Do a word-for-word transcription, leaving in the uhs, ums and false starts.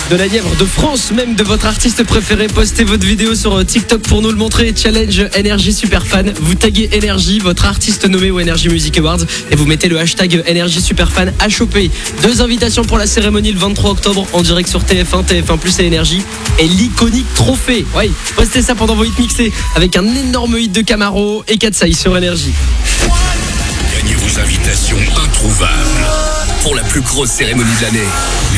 de la Nièvre, de France, même de votre artiste préféré. Postez votre vidéo sur TikTok pour nous le montrer. Challenge Énergie Superfan. Vous taguez Énergie, votre artiste nommé au Energy Music Awards, et vous mettez le hashtag Énergie Superfan à choper. Deux invitations pour la cérémonie le vingt-trois octobre en direct sur T F un, T F un plus et Énergie, et l'iconique trophée. Oui, postez ça pendant vos hits mixés avec un énorme hit de Camaro et Katsai sur Énergie. Gagnez vos invitations introuvables pour la plus grosse cérémonie de l'année.